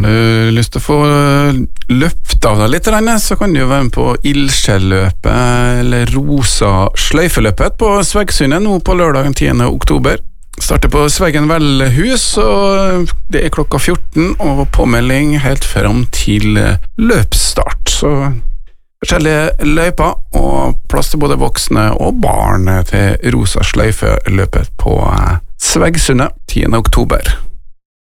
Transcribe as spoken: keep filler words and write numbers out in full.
du lyst til å få løpt av deg litt, så kan du jo være med på Ildsjelløpet eller Rosa sløyfeløpet på Sveggsundet nå på lørdag den tiende oktober. Starter på Sveggen Velhus, og det er klokka fjorten, og påmelding helt frem til løpsstart. Så forskjellige løyper, og plass til både voksne og barn til Rosa sløyfeløpet på Sveggsundet tiende oktober.